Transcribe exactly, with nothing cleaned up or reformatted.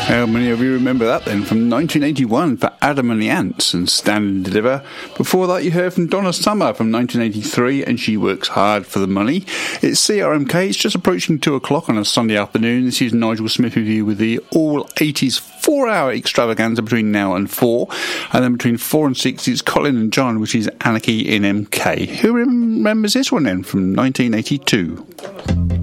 How many of you remember that then? From nineteen eighty-one for Adam and the Ants and Stand and Deliver. Before that you heard from Donna Summer from nineteen eighty-three and She Works Hard for the Money. It's C R M K, it's just approaching two o'clock on a Sunday afternoon. This is Nigel Smith with you with the all eighties four hour extravaganza between now and four. And then between four and six it's Colin and John, which is Anarchy in M K. Who remembers this one then from nineteen eighty-two?